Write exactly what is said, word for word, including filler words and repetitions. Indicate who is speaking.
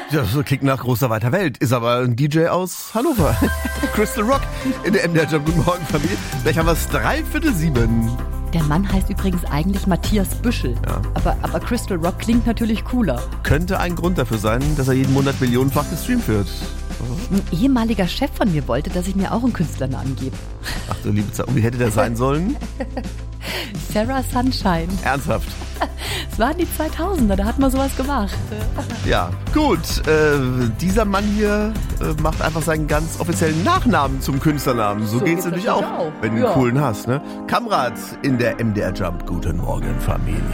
Speaker 1: Ja, so klingt nach großer weiter Welt. Ist aber ein D J aus Hannover. Crystal Rock in der M D R Jump. Guten Morgen, Familie. Gleich haben wir es dreiviertel sieben.
Speaker 2: Der Mann heißt übrigens eigentlich Matthias Büschel.
Speaker 1: Ja.
Speaker 2: Aber, aber Crystal Rock klingt natürlich cooler.
Speaker 1: Könnte ein Grund dafür sein, dass er jeden Monat millionenfach gestreamt wird.
Speaker 2: Ein ehemaliger Chef von mir wollte, dass ich mir auch einen Künstlernamen gebe.
Speaker 1: Ach du liebe Zeit. Und wie hätte der sein sollen?
Speaker 2: Sarah Sunshine.
Speaker 1: Ernsthaft?
Speaker 2: Es waren die zweitausender, da hat man sowas gemacht.
Speaker 1: Ja, gut. Äh, dieser Mann hier äh, macht einfach seinen ganz offiziellen Nachnamen zum Künstlernamen. So, so geht's, geht's natürlich auch, auch, wenn du einen
Speaker 2: ja.
Speaker 1: coolen hast. Ne? Kamrat in der M D R Jump. Guten Morgen, Familie.